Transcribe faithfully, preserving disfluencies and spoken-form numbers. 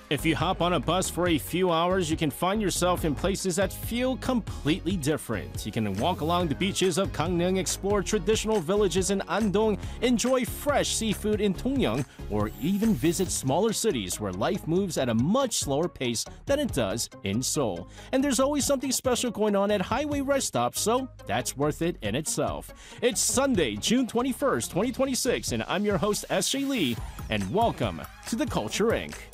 If you hop on a bus for a few hours, you can find yourself in places that feel completely different. You can walk along the beaches of Gangneung, explore traditional villages in Andong, enjoy fresh seafood in Dongyang, or even visit smaller cities where life moves at a much slower pace than it does in Seoul. And there's always something special going on at highway rest stops, so that's worth it in itself. It's Sunday, June twenty-first, twenty twenty-six, and I'm your host, S J Lee, and welcome to The Culture Incorporated.